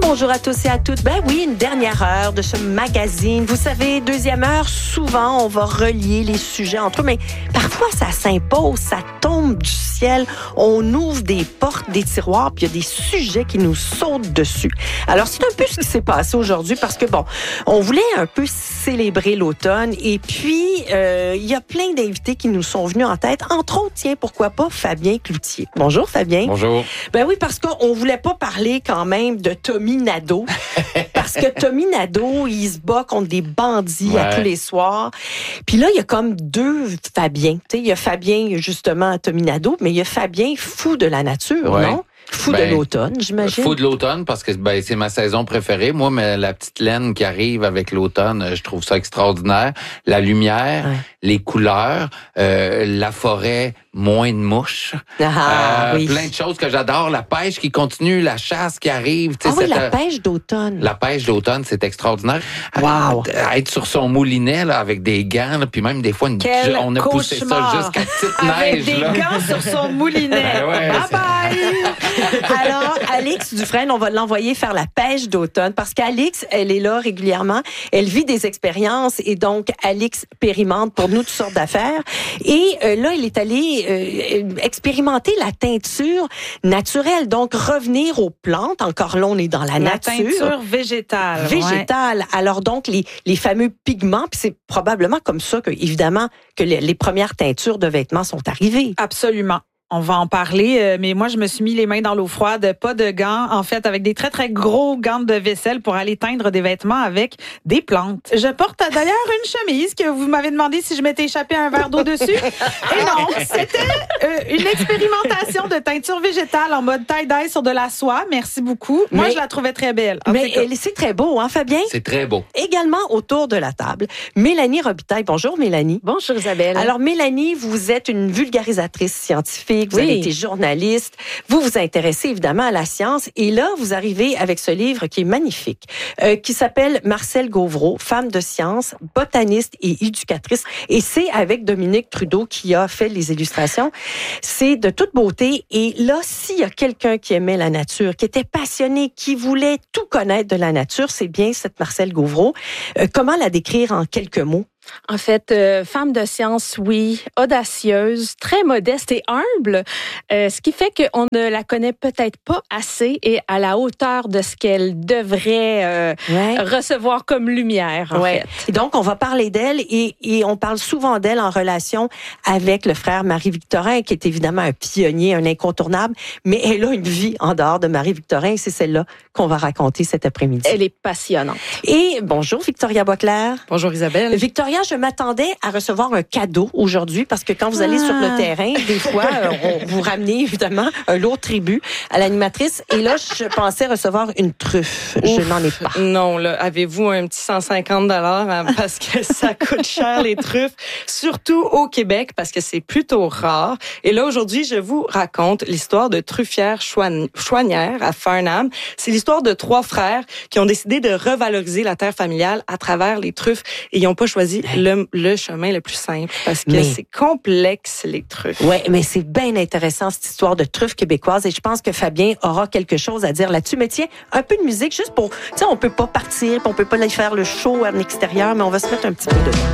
bonjour à tous et à toutes. Ben oui, une dernière heure de ce magazine. Vous savez, deuxième heure, souvent, on va relier les sujets entre eux, mais parfois, ça s'impose, ça tombe du ciel. On ouvre des portes, des tiroirs, puis il y a des sujets qui nous sautent dessus. Alors, c'est un peu ce qui s'est passé aujourd'hui parce que, bon, on voulait un peu célébrer l'automne et puis, il y a plein d'invités qui nous sont venus en tête. Entre autres, tiens, pourquoi pas Fabien Cloutier. Bonjour, Fabien. Bonjour. Ben oui, parce qu'on voulait pas parler quand même de Tommy Nadeau. Parce que Tommy Nadeau, il se bat contre des bandits à tous les soirs. Puis là, il y a comme deux Fabiens. Tu sais, il y a Fabien, justement, Tommy Nadeau, mais il y a Fabien fou de la nature, non? Fou de l'automne, j'imagine. Fou de l'automne parce que c'est ma saison préférée. Moi, mais la petite laine qui arrive avec l'automne, je trouve ça extraordinaire. La lumière, les couleurs, la forêt, moins de mouches. Plein de choses que j'adore. La pêche qui continue, la chasse qui arrive. La pêche d'automne. La pêche d'automne, c'est extraordinaire. Wow. Être sur son moulinet là, avec des gants, là, puis même des fois, on a poussé ça jusqu'à petite neige. Avec des gants sur son moulinet. Bye-bye! Alors, Alix Dufresne, on va l'envoyer faire la pêche d'automne parce qu'Alix, elle est là régulièrement. Elle vit des expériences et donc, Alix expérimente pour nous toutes sortes d'affaires. Et là, elle est allée expérimenter la teinture naturelle. Donc, revenir aux plantes. Encore là, on est dans la nature. La teinture végétale. Végétale. Ouais. Alors donc, les fameux pigments, puis c'est probablement comme ça que, évidemment, que les premières teintures de vêtements sont arrivées. Absolument. On va en parler, mais moi, je me suis mis les mains dans l'eau froide, pas de gants, en fait, avec des très, très gros gants de vaisselle pour aller teindre des vêtements avec des plantes. Je porte d'ailleurs une chemise que vous m'avez demandé si je m'étais échappé un verre d'eau dessus. Et non, c'était une expérimentation de teinture végétale en mode tie-dye sur de la soie. Merci beaucoup. Moi, je la trouvais très belle. Mais c'est très beau, hein, Fabien? C'est très beau. Également, autour de la table, Mélanie Robitaille. Bonjour, Mélanie. Bonjour, Isabelle. Alors, Mélanie, vous êtes une vulgarisatrice scientifique. Vous avez été journaliste. Vous vous intéressez évidemment à la science. Et là, vous arrivez avec ce livre qui est magnifique, qui s'appelle Marcelle Gauvreau, femme de science, botaniste et éducatrice. Et c'est avec Dominique Trudeau qui a fait les illustrations. C'est de toute beauté. Et là, s'il y a quelqu'un qui aimait la nature, qui était passionné, qui voulait tout connaître de la nature, c'est bien cette Marcelle Gauvreau. Comment la décrire en quelques mots? En fait, femme de science, oui, audacieuse, très modeste et humble, ce qui fait qu'on ne la connaît peut-être pas assez et à la hauteur de ce qu'elle devrait recevoir comme lumière, en fait. Et donc, on va parler d'elle et on parle souvent d'elle en relation avec le frère Marie-Victorin, qui est évidemment un pionnier, un incontournable, mais elle a une vie en dehors de Marie-Victorin et c'est celle-là qu'on va raconter cet après-midi. Elle est passionnante. Et bonjour, Victoria Boisclair. Bonjour, Isabelle. Victoria, je m'attendais à recevoir un cadeau aujourd'hui parce que quand vous allez sur le terrain, des fois, vous ramenez évidemment un lourd tribut à l'animatrice. Et là, je pensais recevoir une truffe. Je n'en ai pas. Non, là, avez-vous un petit 150 $ parce que ça coûte cher les truffes, surtout au Québec parce que c'est plutôt rare. Et là, aujourd'hui, je vous raconte l'histoire de Truffière Chouanière à Farnham. C'est l'histoire de 3 frères qui ont décidé de revaloriser la terre familiale à travers les truffes et ils n'ont pas choisi le chemin le plus simple parce que c'est complexe, les truffes. Oui, mais c'est bien intéressant, cette histoire de truffes québécoises et je pense que Fabien aura quelque chose à dire là-dessus. Mais tiens, un peu de musique juste pour... Tu sais, on peut pas partir, on peut pas aller faire le show à l'extérieur, mais on va se mettre un petit peu de...